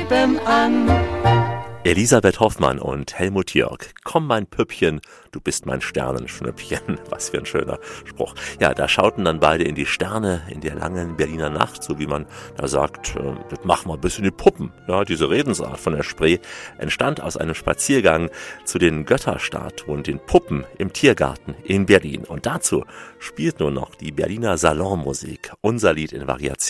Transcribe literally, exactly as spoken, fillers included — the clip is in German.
nebenan. Elisabeth Hoffmann und Helmut Jörg. Komm, mein Püppchen, du bist mein Sternenschnüppchen. Was für ein schöner Spruch. Ja, da schauten dann beide in die Sterne in der langen Berliner Nacht, so wie man da sagt, äh, das machen wir ein bisschen die Puppen. Ja, diese Redensart von der Spree entstand aus einem Spaziergang zu den Götterstatuen, den Puppen im Tiergarten in Berlin. Und dazu spielt nun noch die Berliner Salonmusik unser Lied in Variation.